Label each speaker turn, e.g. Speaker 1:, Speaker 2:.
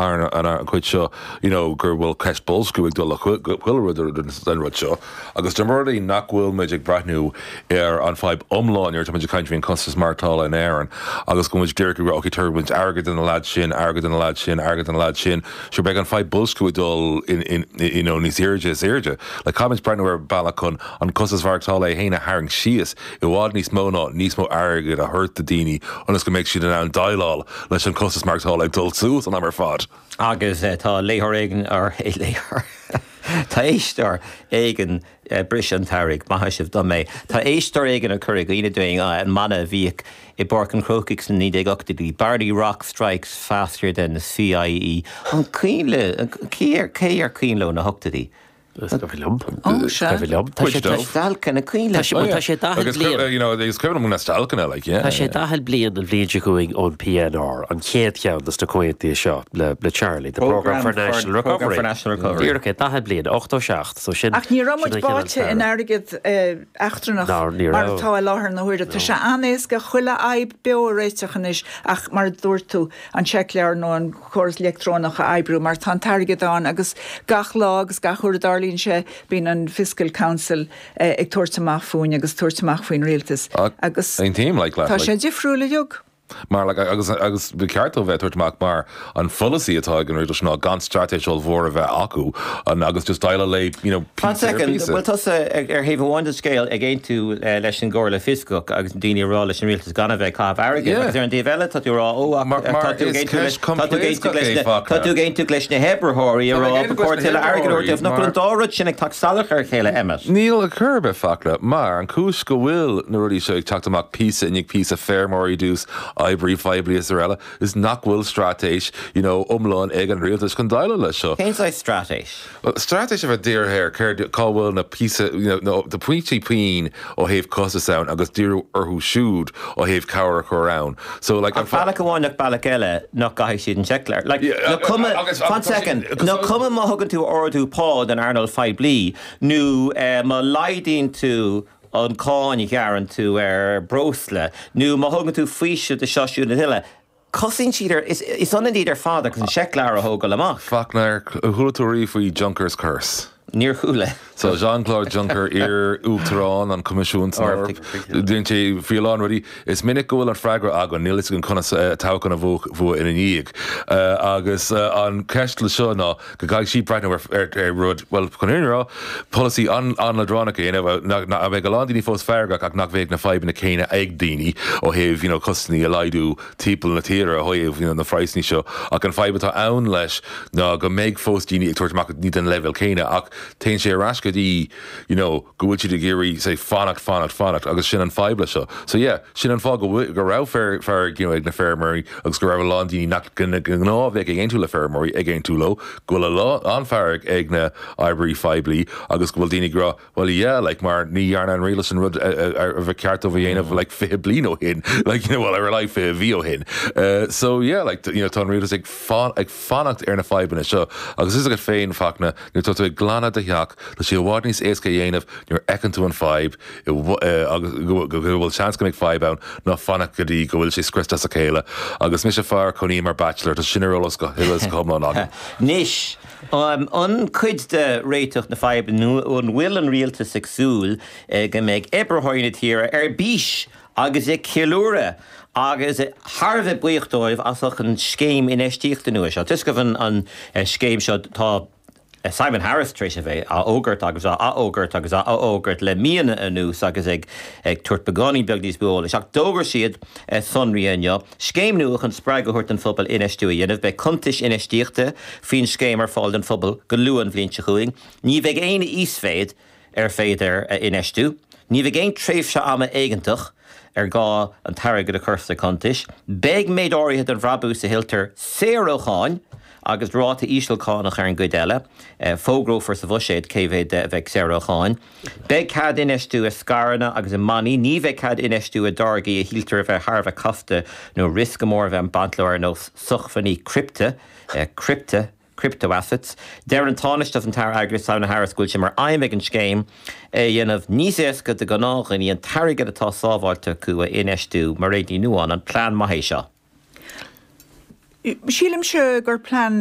Speaker 1: an chuid seo, gur bhfuil ceist bolscú ag dul chuilrúd den rud seo. Agus de mórdaí nach bhfuil méid ag brathnú an fáib omláin ar táid caiint híon constas martála in éan, agus go muid deir go bhfuil tuirmuid agad in lad sin, agad in lad sin, agad in lad sin, sure beag an fáib bolscú dul níos éirde. Le cáid brathnú ar bailachún an constas martála héine haing sios I bhád níos mó níos mó agad a thuirt a daoine anas go méid siad an dáileáil leis an constas martála ag dul sús an am ar fad.
Speaker 2: Agus tá léthir éigen ar é léthir. Tá éistar éigen bris an tairigh maithisih do mé. Tá éistar éigen a churig ine doing an mana bhíoh I Bork and Crokic san 1980 Barney Rock strikes faster than the CIE. An cíle cé ar cílo na hoctadí.
Speaker 3: Go bhí lom.
Speaker 2: Tá sé stalcan a cíle.
Speaker 3: Tá sé dahad blian.
Speaker 1: Agus cebh na stalcanna le
Speaker 3: Tá sé dahad blian an bhíonn going ón PNR an chéad ceann na cointaí seo le Charlie, the Programme for National Recovery. Díorcha dahad blian 8-7 so sin.
Speaker 4: Ach ní ramid báte in airgid achtrannach mar tá láthar na huiir tá sé anéis go chuile aib beoréitechanis ach mar dúirtú an checklear nó an chóras electrónach a aibrú mar tá targad an agus gach lá agus gachúir darlín sé bín an Fiscal Council ag tuairteach fúin agus tuairteach faoin rialtas agus
Speaker 1: ein team like
Speaker 4: tá sé difriúla jog.
Speaker 1: Maar agus bekeart of het maak maar an policy atá gan riidir ná gan strategial vor a bheith acu an agus just daile le
Speaker 2: One second, well tusa heh bhain scale a géint tú leis an ggóir le fiscoch agus daoine rá leis an rialtas gan a bheith cáh airge agus ar an déhheile tá tú rá tú géint tú leis na hebrethirí ará cuairteile airgeúirtah nach an dárad sin ag tá salachar chéile emas.
Speaker 1: Níl a churbe facla mar an cúis go bhfuil na rudí seo ag teachtamach písa innig písa fairmóí dús Ivory Fibly Israel is Knockwell Strategic, Umlan, Egg and Real, there's Condyla le show.
Speaker 2: Things like Strategic.
Speaker 1: Well, Strategic of a deer hair, Caldwell na piece of, the preachy peen or have cost sound, I guess deer or who shoot or have cower around. So like
Speaker 2: a Balakawan, like Balakella, not guy she didn't check like, one second, no, come and Mohogan to Ordu Paul and Arnold Fibly, new, Maliding to an cáin garan tú brosla nu má thugann tú faoise de seisiú na hiile cosín siidir is anadí ar fáda chun seiclear a thógal amach.
Speaker 1: Fachnar chuúirí faoi Junker's curse.
Speaker 2: Níor chuúla.
Speaker 1: So Jean-Claude Juncker Uachtarán an comisiún dúint sé fiáán ruí is minic gohfuil an freigra agan níl an chuna tácan a bhua ina níag agus an ceist le seo ná go gaiid sí breitna ar rud well chunéarrá policy an le dránacha a bheith goládaí fós feargach ach nach bhéh na fáib na céine ag daoine ó heh costaní a leidú típal na tíre a thuomh na freisní seo ach an fáibetá ann leis ná go méid fós daoine ag tuairteach ní den level céine ach tein sé rascadí, go bhfuil si de géirí say fannacht agus sin an fáibla seo. So yeah, sin an fá go rá fear ag na fearmóí agus go raibh lándaí nach gná bheith ag aon tú le fearmóí ag aon tú lo, go le lá an fearg ag na Ivory Fibly agus go bhfuil daoine grá, well yeah, like mar ní dhearna an rialas an rud a bheith ceart ó bhéanamh like fithe blin ó hin, like well ar like fithe bhí ó hin. So yeah, like tá an rialas ag fannacht ar na fáibna seo agus is agad féin fachna nu tá tú ag glána de heach le sé bhhaid níos éasca dhéanamh nuair ecan tú an fáib agus go bhfuil seans go méid fáib ann ná fannach go dtí go bhfuil sé scristas a chéile agus mis sé fear chuní mar bachelor tá sinarolalas go hilas chumlán agan.
Speaker 2: Níis an cuid de réiteach na fáib nó an bhfuil an rialtas agsúil go méid ebrethóinna tíre ar bís agus ag ceiliúra agus Harbheith buíochtdóibh asach an scéim in éistíochta nua seo. Tus go bhain an scéim seo tá Simon Harris tréis a bheith a ógurt agus a ógurt le míana anús agus ag tuairt beganí beag níos buála. Seach dógur siad sonriaine, scéim nuach an sppraig go thuirt an phobal inistú a dhéanamh beidh contais inistíochta fin scéim ar fáil an phobal go luúan bhlíonse chuing. Ní bheith éine ísféid ar féidir inistú. Ní bheith éon tréimh se ama éigentach ar gá an targad a chusta contais. Beig méid áirithe an bhrabú sa hiltar sérócháin agus ráta ísilcánach ar an goidéile, fógrófar sa bhuiséad céhhéad bheith sérócháin. Beig cad inistú a scarna agus a maní, ní bheith cad inistú a dargaí a hiltar a bheith Harbheith costa nó riscamór bheith an bantleir nó suchfaní crypto assets. Deir an táneisteh an tar agras Simon Harris gúil sin mar aimimeh an scéim dhéanamh níos éasca de gnáach í an targad atá sábháilte acu a inistú mar réadí nuán an plán maithé seo.
Speaker 4: Sílim se gur plán